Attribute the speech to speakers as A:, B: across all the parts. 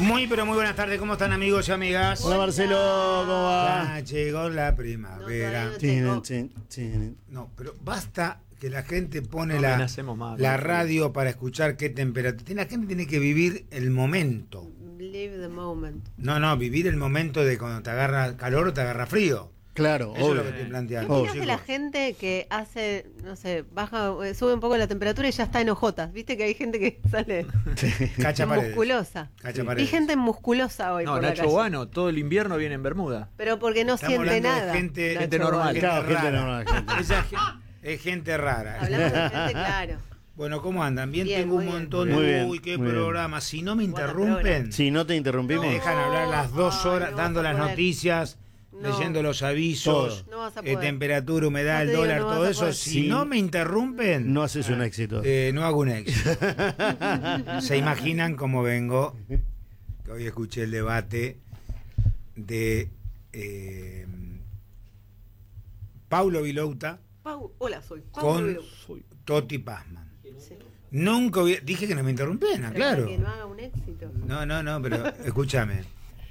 A: Muy pero muy buenas tardes, ¿cómo están amigos y amigas?
B: Hola Marcelo, ¿cómo va?
A: Ya llegó la primavera. No, pero basta que la gente pone la radio para escuchar qué temperatura. La gente tiene que vivir el momento.
C: Live the moment.
A: No, vivir el momento de cuando te agarra calor o te agarra frío.
B: Claro,
A: eso es lo que estoy planteando.
C: ¿Qué opinas de la gente que hace, no sé, sube un poco la temperatura y ya está en ojotas? ¿Viste que hay gente que sale musculosa? Hay gente musculosa hoy.
D: No,
C: por
D: Nacho Guano, todo el invierno viene en bermuda.
C: Pero porque no
A: Estamos
C: siente nada.
A: Gente
D: normal.
A: Claro,
B: gente normal.
A: Esa es gente rara.
C: Hablamos de gente, claro.
A: Bueno, ¿cómo andan? Bien,
C: Bien,
A: tengo un
C: muy
A: montón
B: bien.
A: de...
B: Muy
A: Uy, qué
B: bien, muy
A: programa. Si no me
C: Buena
A: interrumpen,
B: Si no te interrumpimos.
A: me dejan hablar las 2 horas,
C: no
A: dando
C: vas a
A: las
C: poder.
A: noticias, leyendo los avisos,
C: No vas a poder.
A: temperatura, humedad,
C: No
A: el
C: te digo,
A: dólar,
C: no vas
A: todo
C: a
A: eso.
C: poder.
A: Si
B: Sí.
A: no me interrumpen,
B: No haces un éxito.
A: no hago un éxito. ¿Se imaginan cómo vengo? Que hoy escuché el debate de Paulo Vilouta
C: Hola, soy
A: con Toti Pazman. Nunca dije que no me interrumpieran, claro.
C: Que no haga un éxito.
A: No, pero escúchame.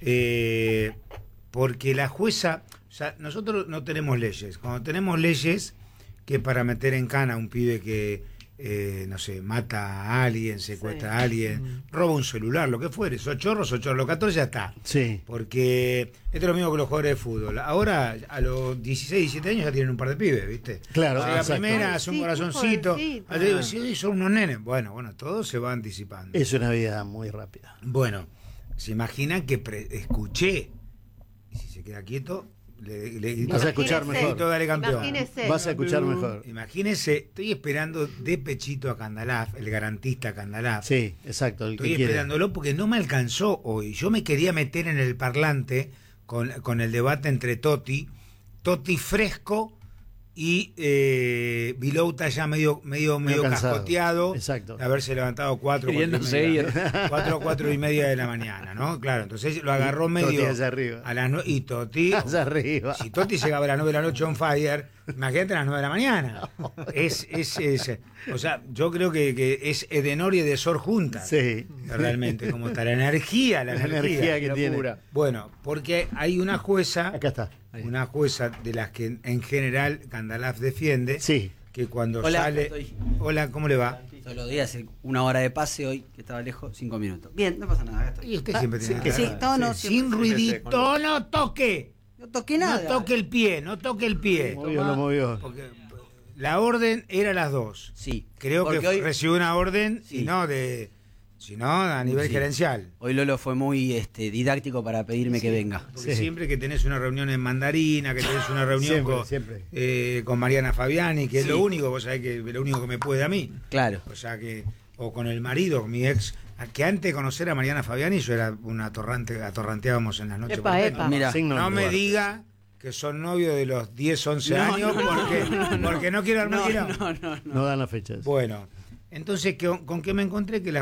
A: Porque la jueza, o sea, nosotros no tenemos leyes. Cuando tenemos leyes, que para meter en cana a un pibe que, no sé, mata a alguien, secuestra a alguien, roba un celular, lo que fuere, sos chorro, los 14 ya está.
B: Sí.
A: Porque esto es lo mismo que los jugadores de fútbol. Ahora, a los 16, 17 años ya tienen un par de pibes, ¿viste?
B: Claro,
A: Llega
B: exacto.
A: primera, hace un
C: Sí,
A: corazoncito.
C: qué
A: Al digo, sí, son unos nenes. Bueno, todo se va anticipando.
B: Es una vida muy rápida.
A: Bueno, se imaginan que escuché. Y si se queda quieto,
B: Vas a escuchar
C: Imagínese.
B: mejor.
A: Dale, campeón.
C: Imagínese.
B: Vas a escuchar mejor.
A: Imagínese, estoy esperando de pechito a Candalaf, el garantista Candalaf.
B: Sí, exacto. El
A: Estoy
B: que quiere.
A: esperándolo porque no me alcanzó hoy. Yo me quería meter en el parlante con el debate entre Totti fresco y Vilouta ya medio
B: cansado.
A: cascoteado.
B: Exacto.
A: De haberse levantado 4 y media de la mañana, ¿no? Claro, entonces lo agarró medio
B: Totti allá arriba.
A: a las 9 y Totti
B: Allá arriba.
A: si Totti llegaba a las 9 de la noche on fire, imagínate a las 9 de la mañana. Es o sea, yo creo que es Edenor y Edesor juntas.
B: Sí.
A: Realmente, como está la energía
B: que tiene.
A: Bueno, porque hay una jueza,
B: Acá está.
A: una jueza de las que en general Candalaf defiende,
B: Sí.
A: que cuando
E: Hola,
A: sale...
E: estoy.
A: Hola, ¿cómo le va?
E: Todos los días, hace una hora de pase hoy, que estaba lejos, 5 minutos. Bien, no pasa nada, acá estoy.
A: Y usted siempre tiene que
E: sí,
A: estar-
E: todo no,
A: sin
E: siempre.
A: ruidito, no toque.
E: No toqué nada.
A: No toque el pie, no toque el pie.
B: Lo movió.
A: Porque la orden era las 2.
E: Sí.
A: Creo que
E: porque hoy,
A: recibió una orden,
E: Sí.
A: sino a nivel
E: Sí.
A: gerencial.
E: hoy Lolo fue muy didáctico para pedirme que venga.
A: Porque
B: Sí.
A: siempre que tenés una reunión en Mandarina, que tenés una reunión
B: Siempre.
A: con Mariana Fabiani, que es
E: Sí.
A: lo único, vos sabés que es lo único que me puede a mí.
E: Claro.
A: O sea que, o con el marido, mi ex, que antes de conocer a Mariana Fabiani yo era una atorranteábamos en las noches.
C: Epa,
A: porteñas.
C: epa.
E: Mira,
B: Signo
A: No
B: en
A: me
B: lugar.
A: diga que son novios de los 10, 11
E: No,
A: años, porque no quiero armar quilombo.
E: no.
B: No dan las fechas.
A: Bueno, entonces, ¿con qué me encontré? Que la